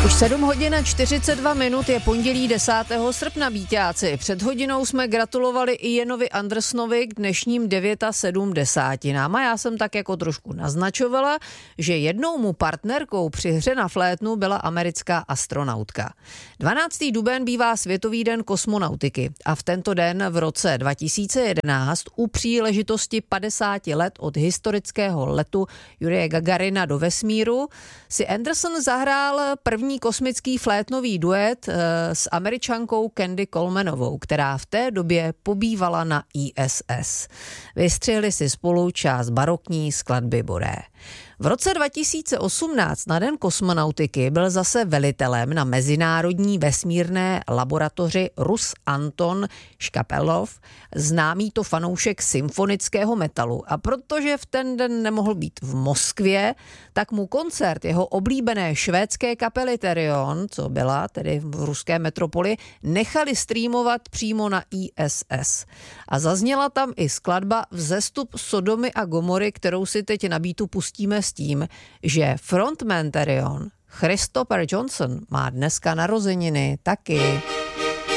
Už 7 hodin a 42 minut je pondělí 10. srpna, Bíťáci. Před hodinou jsme gratulovali i Ianovi Andersonovi k dnešním 79. A já jsem tak jako trošku naznačovala, že jednou mu partnerkou při hře na flétnu byla americká astronautka. 12. duben bývá Světový den kosmonautiky a v tento den v roce 2011 u příležitosti 50 let od historického letu Jurije Gagarina do vesmíru si Anderson zahrál první kosmický flétnový duet s Američankou Candy Colemanovou, která v té době pobývala na ISS. Vystřihli si spolu část barokní skladby Boré. V roce 2018 na Den kosmonautiky byl zase velitelem na mezinárodní vesmírné laboratoři Rus Anton Škapelov, známý to fanoušek symfonického metalu. A protože v ten den nemohl být v Moskvě, tak mu koncert jeho oblíbené švédské kapely Therion, co byla tedy v ruské metropoli, nechali streamovat přímo na ISS. A zazněla tam i skladba Vzestup Sodomy a Gomory, kterou si teď na beatu pustíme s tím, že frontman Therion Christopher Johnson má dneska narozeniny taky.